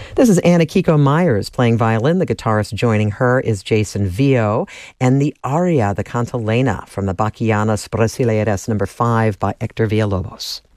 This is Anna Kiko Myers playing violin. The guitarist joining her is Jason Vio. And the aria, the cantilena from the Bachianas Brasileiras No. 5 by Hector Villalobos.